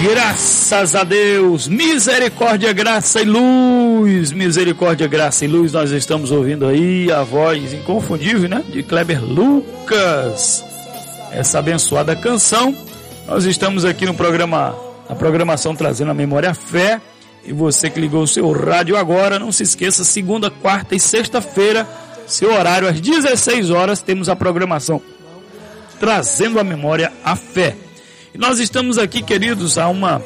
Graças a Deus, misericórdia, graça e luz, misericórdia, graça e luz. Nós estamos ouvindo aí a voz inconfundível, né, de Kleber Lucas, essa abençoada canção. Nós estamos aqui no programa, na programação trazendo a memória à fé. E você que ligou o seu rádio agora, não se esqueça, segunda, quarta e sexta-feira, seu horário às 16 horas, temos a programação trazendo a memória à fé. E nós estamos aqui, queridos, a uma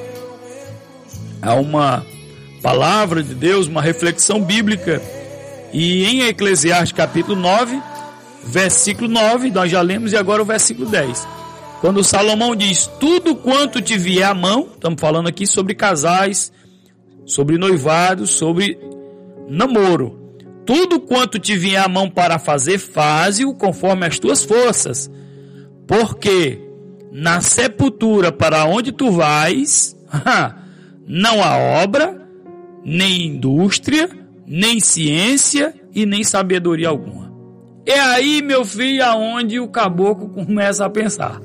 palavra de Deus, uma reflexão bíblica. E em Eclesiastes capítulo 9, versículo 9, nós já lemos, e agora o versículo 10. Quando Salomão diz, tudo quanto te vier à mão, estamos falando aqui sobre casais, sobre noivado, sobre namoro. Tudo quanto te vier à mão para fazer, faze-o conforme as tuas forças. Porque na sepultura para onde tu vais, não há obra, nem indústria, nem ciência e nem sabedoria alguma. É aí, meu filho, aonde o caboclo começa a pensar.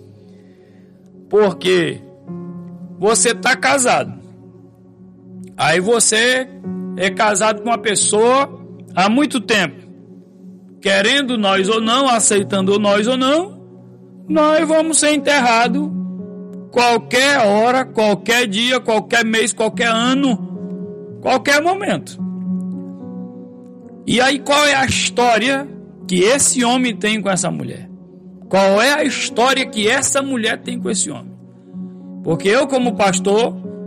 Porque você está casado. Aí você é casado com uma pessoa há muito tempo. Querendo nós ou não, aceitando nós ou não, nós vamos ser enterrados qualquer hora, qualquer dia, qualquer mês, qualquer ano, qualquer momento. E aí qual é a história que esse homem tem com essa mulher? Qual é a história que essa mulher tem com esse homem? Porque eu, como pastor,